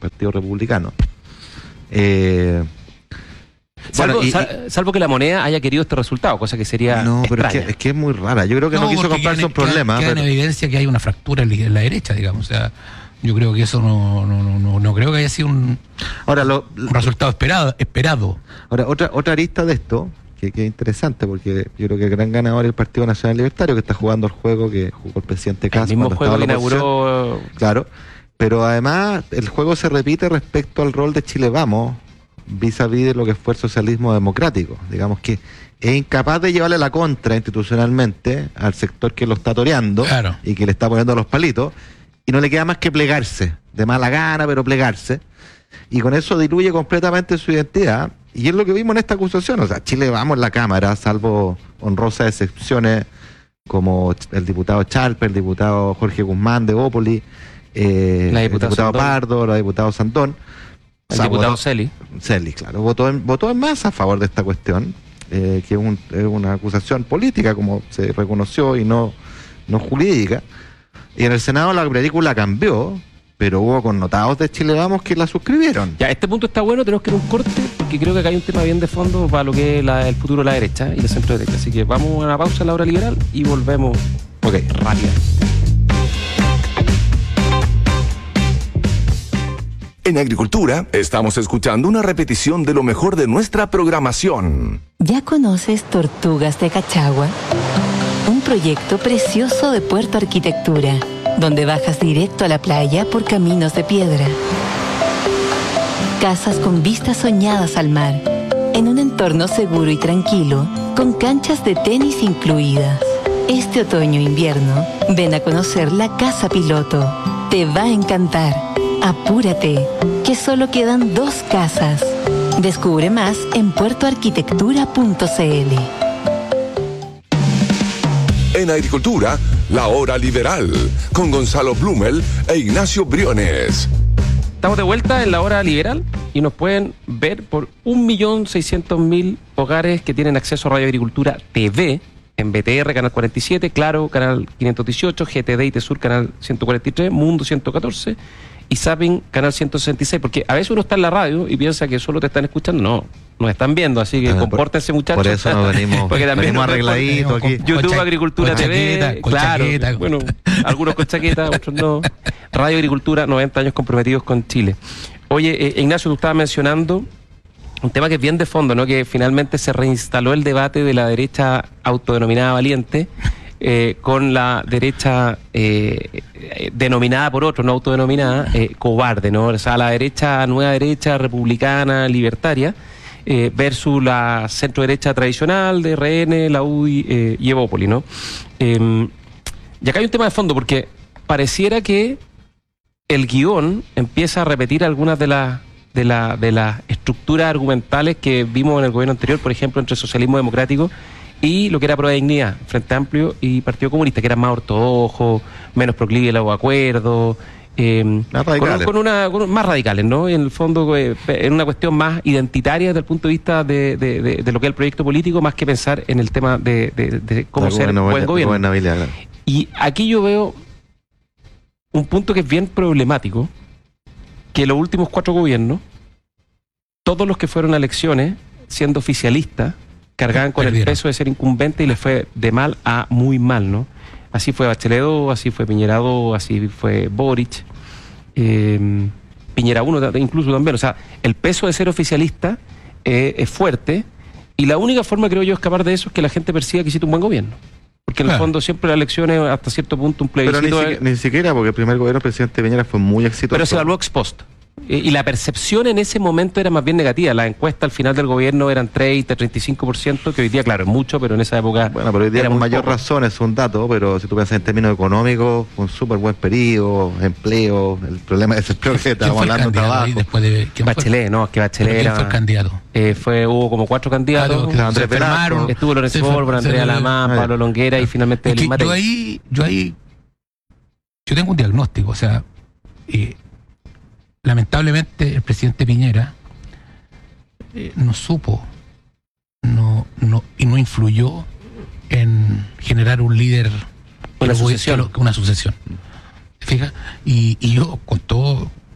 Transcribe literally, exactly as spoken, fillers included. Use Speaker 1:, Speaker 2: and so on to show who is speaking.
Speaker 1: Partido Republicano. Eh,
Speaker 2: Salvo,
Speaker 1: bueno, y,
Speaker 2: sal, salvo que la moneda haya querido este resultado, cosa que sería
Speaker 1: no, pero es
Speaker 2: extraña.
Speaker 1: que, es que es muy rara. Yo creo que no, no quiso comprarse un problema.
Speaker 3: Queda, queda
Speaker 1: pero...
Speaker 3: en evidencia que hay una fractura en la derecha, digamos. O sea, yo creo que eso no, no, no, no creo que haya sido un,
Speaker 1: ahora, lo,
Speaker 3: un resultado esperado, esperado.
Speaker 1: Ahora, otra, otra arista de esto, que, que es interesante, porque yo creo que el gran ganador es el Partido Nacional Libertario, que está jugando el juego que jugó el presidente Kast.
Speaker 2: El mismo juego que inauguró.
Speaker 1: Claro, pero además el juego se repite respecto al rol de Chile Vamos, vis a vis de lo que fue el socialismo democrático. Digamos que es incapaz de llevarle la contra institucionalmente al sector que lo está toreando, claro, y que le está poniendo los palitos, y no le queda más que plegarse, de mala gana, pero plegarse, y con eso diluye completamente su identidad, y es lo que vimos en esta acusación. O sea, Chile Vamos en la Cámara, salvo honrosas excepciones como el diputado Chalper, el diputado Jorge Guzmán de Bópoli, eh, el diputado Sandón. Pardo, la diputado Sandón,
Speaker 2: el
Speaker 1: o sea,
Speaker 2: diputado
Speaker 1: votó,
Speaker 2: Celi.
Speaker 1: Celi, claro, votó en, votó en masa a favor de esta cuestión, eh, que es, un, es una acusación política, como se reconoció, y no, no jurídica. Y en el Senado la película cambió, pero hubo connotados de Chile Vamos que la suscribieron.
Speaker 2: Ya, este punto está bueno, tenemos que ir a un corte, porque creo que acá hay un tema bien de fondo para lo que es la, el futuro de la derecha y la centro derecha. Así que vamos a una pausa en la hora liberal y volvemos.
Speaker 1: Ok,
Speaker 2: rápido.
Speaker 4: En Agricultura estamos escuchando una repetición de lo mejor de nuestra programación.
Speaker 5: ¿Ya conoces Tortugas de Cachagua? Un proyecto precioso de Puerto Arquitectura, donde bajas directo a la playa por caminos de piedra. Casas con vistas soñadas al mar, en un entorno seguro y tranquilo, con canchas de tenis incluidas. Este otoño-invierno, ven a conocer la Casa Piloto. Te va a encantar. Apúrate, que solo quedan dos casas. Descubre más en puerto arquitectura punto c l.
Speaker 4: En Agricultura, la hora liberal, con Gonzalo Blumel e Ignacio Briones.
Speaker 2: Estamos de vuelta en la hora liberal y nos pueden ver por un millón seiscientos mil hogares que tienen acceso a Radio Agricultura T V, en B T R, canal cuarenta y siete, Claro, canal quinientos dieciocho, G T D y Tesur, canal ciento cuarenta y tres, Mundo ciento catorce y Zapping, canal ciento sesenta y seis, porque a veces uno está en la radio y piensa que solo te están escuchando. No, nos están viendo, así que ah, compórtense, muchachos.
Speaker 1: Por eso nos venimos,
Speaker 2: porque también
Speaker 1: venimos arregladitos aquí.
Speaker 2: YouTube,
Speaker 3: cha,
Speaker 2: Agricultura T V,
Speaker 3: chaqueta,
Speaker 2: claro,
Speaker 3: chaqueta,
Speaker 2: bueno, algunos con chaqueta, otros no. Radio Agricultura, noventa años comprometidos con Chile. Oye, eh, Ignacio, tú estabas mencionando un tema que es bien de fondo, ¿no? Que finalmente se reinstaló el debate de la derecha autodenominada valiente, Eh, con la derecha eh, eh, denominada por otros, no autodenominada, eh, cobarde, ¿no? O sea, la derecha, nueva derecha, republicana, libertaria, eh, versus la centro derecha tradicional de R N, la U D I eh, y Evópoli, ¿no? Eh, y acá hay un tema de fondo, porque pareciera que el guión empieza a repetir algunas de las de la, de las estructuras argumentales que vimos en el gobierno anterior, por ejemplo, entre socialismo democrático y lo que era Prueba de Dignidad, Frente Amplio y Partido Comunista, que eran más ortodoxos, menos proclives a los acuerdos, eh,
Speaker 1: más radicales.
Speaker 2: Con, con una, con, más radicales, ¿no? En el fondo, eh, en una cuestión más identitaria desde el punto de vista de, de, de, de lo que es el proyecto político, más que pensar en el tema de, de, de cómo
Speaker 1: la
Speaker 2: ser buen gobierno.
Speaker 1: Claro.
Speaker 2: Y aquí yo veo un punto que es bien problemático, que los últimos cuatro gobiernos, todos los que fueron a elecciones, siendo oficialistas, cargaban con el peso de ser incumbente y les fue de mal a muy mal, ¿no? Así fue Bachelet dos, así fue Piñera dos, así fue Boric, eh, Piñera uno incluso también. O sea, el peso de ser oficialista eh, es fuerte y la única forma, creo yo, de escapar de eso es que la gente persiga que hiciste un buen gobierno. Porque en el fondo siempre las elecciones, hasta cierto punto, un plebiscito...
Speaker 1: Pero ni,
Speaker 2: es...
Speaker 1: si, ni siquiera, porque el primer gobierno del presidente Piñera fue muy exitoso.
Speaker 2: Pero se evaluó ex post. Y la percepción en ese momento era más bien negativa. Las encuestas al final del gobierno eran treinta, treinta y cinco por ciento, que hoy día, claro, es mucho, pero en esa época...
Speaker 1: Bueno, pero hoy día con mayor poco. razón es un dato, pero si tú piensas en términos económicos, un súper buen periodo, empleo, el problema de desempleo que estábamos hablando de trabajo.
Speaker 3: Después de,
Speaker 2: Bachelet, fue? no, es que Bachelet
Speaker 3: ¿Quién
Speaker 2: era...
Speaker 3: fue el candidato?
Speaker 2: Eh, fue, hubo como cuatro candidatos.
Speaker 3: Claro,
Speaker 1: Andrés Velasco,
Speaker 2: estuvo Lorenzo Borba, Andrea Lamán, Pablo Longuera y finalmente el
Speaker 3: yo ahí, yo ahí, yo tengo un diagnóstico, o sea... Eh, lamentablemente el presidente Piñera eh, no supo no, no, y no influyó en generar un líder,
Speaker 2: una sucesión,
Speaker 3: una sucesión. ¿Fija? Y, y yo con todo